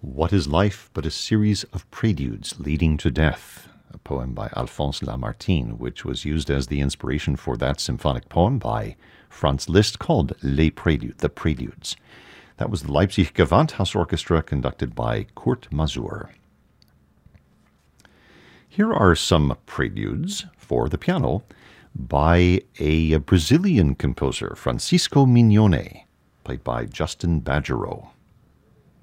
What is life but a series of preludes leading to death? A poem by Alphonse Lamartine, which was used as the inspiration for that symphonic poem by Franz Liszt called Les Préludes, the Preludes. That was the Leipzig Gewandhaus Orchestra conducted by Kurt Masur. Here are some preludes for the piano by a Brazilian composer, Francisco Mignone, played by Justin Badgerow.